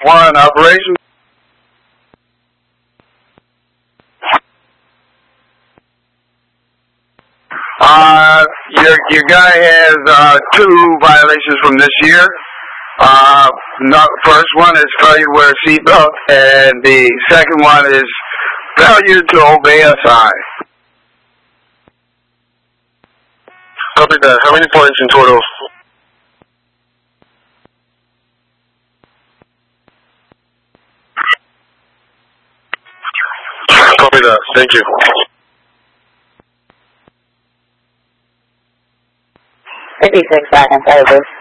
1, operation. Your guy has 2 violations from this year. First one is failure to wear a seatbelt, and the second one is failure to obey a sign. Copy that. How many points in total? Copy that. Thank you. 56 seconds over.